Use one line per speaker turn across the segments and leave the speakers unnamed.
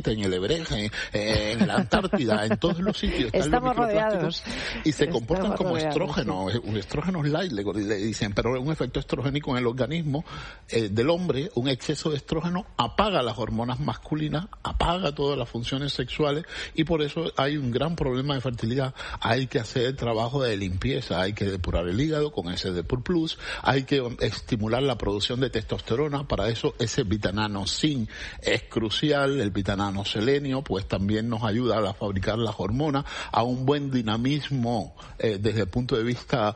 continente, en el Everest, en la Antártida, en todos los sitios
estamos rodeados
y se comportan como estrógenos, estrógenos light, le dicen, pero un efecto estrogénico en el organismo del hombre. Un exceso de estrógeno apaga las hormonas masculinas, apaga todas las funciones sexuales, y por eso hay un gran problema de fertilidad. Hay que hacer trabajo de limpieza, hay que depurar el hígado con ese Depur Plus, hay que estimular la producción de testosterona. Para eso ese vitanano zinc es crucial. El vitanano selenio pues también nos ayuda a fabricar las hormonas, a un buen dinamismo desde el punto de vista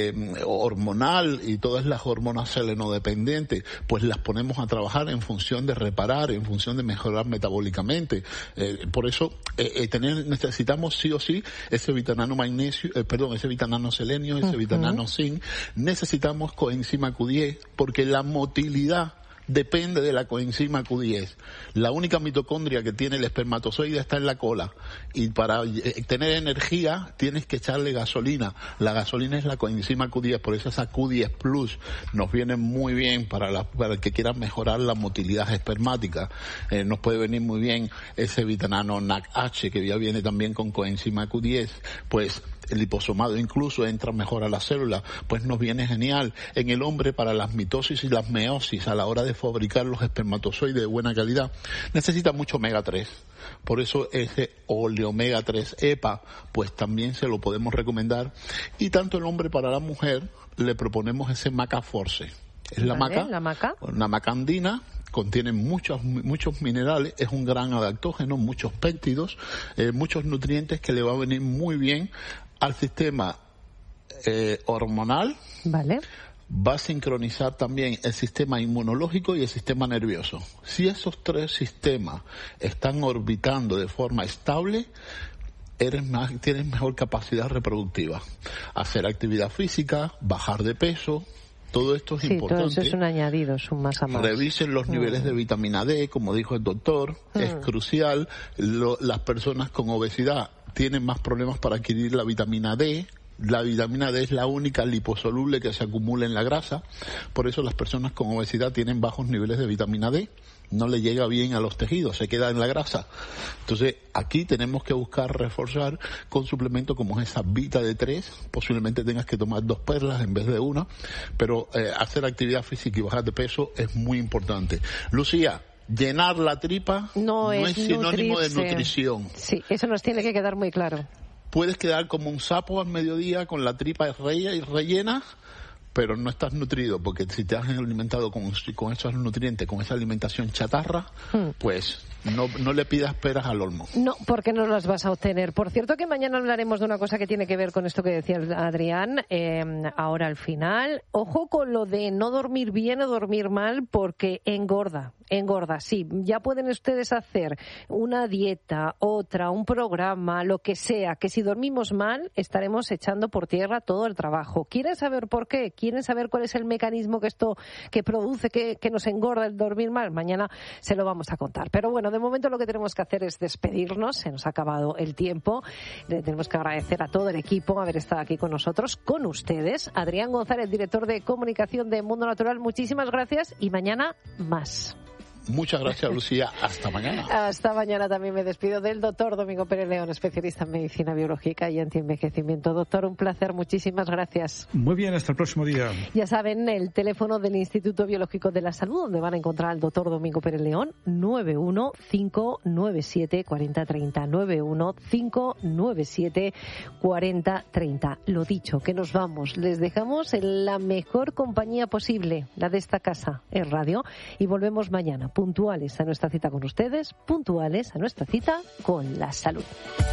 hormonal, y todas las hormonas selenodependientes pues las ponemos a trabajar en función de reparar, en función de mejorar metabólicamente. Por eso necesitamos sí o sí ese vitanano ese vitanano selenio, ese vitanano zinc. Necesitamos coenzima Q10, porque la motilidad depende de la coenzima Q10. La única mitocondria que tiene el espermatozoide está en la cola, y para tener energía tienes que echarle gasolina. La gasolina es la coenzima Q10, por eso esa Q10 Plus nos viene muy bien para el que quiera mejorar la motilidad espermática. Nos puede venir muy bien ese vitanano NAC-H, que ya viene también con coenzima Q10, pues el liposomado incluso entra mejor a la célula, pues nos viene genial. En el hombre, para las mitosis y las meiosis, a la hora de fabricar los espermatozoides de buena calidad, necesita mucho omega 3. Por eso ese oleomega 3 EPA, pues también se lo podemos recomendar. Y tanto el hombre para la mujer, le proponemos ese Maca Force. Es la maca, una maca andina, contiene muchos minerales, es un gran adaptógeno, muchos péptidos, muchos nutrientes que le va a venir muy bien al sistema hormonal.
Vale.
Va a sincronizar también el sistema inmunológico y el sistema nervioso. Si esos tres sistemas están orbitando de forma estable, tienes mejor capacidad reproductiva. Hacer actividad física, bajar de peso, todo esto es importante.
Todo eso es un añadido, es un más a más.
Revisen los niveles de vitamina D, como dijo el doctor, es crucial. Las personas con obesidad tienen más problemas para adquirir la vitamina D. La vitamina D es la única liposoluble que se acumula en la grasa, por eso las personas con obesidad tienen bajos niveles de vitamina D, no le llega bien a los tejidos, se queda en la grasa. Entonces aquí tenemos que buscar reforzar con suplementos como esa Vita D3, posiblemente tengas que tomar 2 perlas en vez de una, pero hacer actividad física y bajar de peso es muy importante. Lucía, llenar la tripa no es sinónimo de nutrición.
Sí, eso nos tiene que quedar muy claro.
Puedes quedar como un sapo al mediodía con la tripa rellena, pero no estás nutrido, porque si te has alimentado con esos nutrientes, con esa alimentación chatarra, pues no le pidas peras al olmo.
No, porque no las vas a obtener. Por cierto que mañana hablaremos de una cosa que tiene que ver con esto que decía Adrián, ahora al final. Ojo con lo de no dormir bien o dormir mal, porque engorda. Sí, ya pueden ustedes hacer una dieta, otra, un programa, lo que sea, que si dormimos mal estaremos echando por tierra todo el trabajo. ¿Quieren saber por qué? ¿Quieren saber cuál es el mecanismo que produce que nos engorda el dormir mal? Mañana se lo vamos a contar. Pero bueno, de momento lo que tenemos que hacer es despedirnos. Se nos ha acabado el tiempo. Le tenemos que agradecer a todo el equipo haber estado aquí con nosotros, con ustedes. Adrián González, director de comunicación de Mundo Natural, muchísimas gracias y mañana más.
Muchas gracias, Lucía. Hasta mañana.
Hasta mañana. También me despido del doctor Domingo Pérez León, especialista en medicina biológica y antienvejecimiento. Doctor, un placer. Muchísimas gracias.
Muy bien, hasta el próximo día.
Ya saben, el teléfono del Instituto Biológico de la Salud, donde van a encontrar al doctor Domingo Pérez León, 915974030. 915974030. Lo dicho, que nos vamos. Les dejamos en la mejor compañía posible, la de esta casa, en radio, y volvemos mañana. Puntuales a nuestra cita con ustedes, puntuales a nuestra cita con la salud.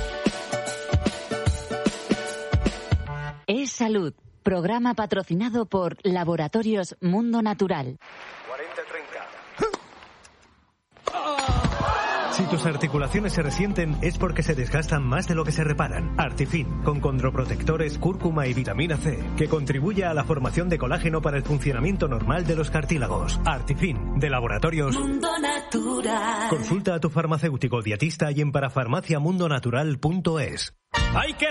Es Salud, programa patrocinado por Laboratorios Mundo Natural.
40-30. Si tus articulaciones se resienten es porque se desgastan más de lo que se reparan. Artifin, con condroprotectores, cúrcuma y vitamina C, que contribuye a la formación de colágeno para el funcionamiento normal de los cartílagos. Artifin, de Laboratorios
Mundo Natural.
Consulta a tu farmacéutico dietista y en parafarmaciamundonatural.es.
¡Hay que